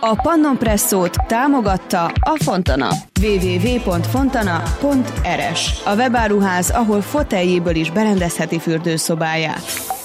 A Pannon Presszót támogatta a Fontana. www.fontana.rs, a webáruház, ahol foteljéből is berendezheti fürdőszobáját.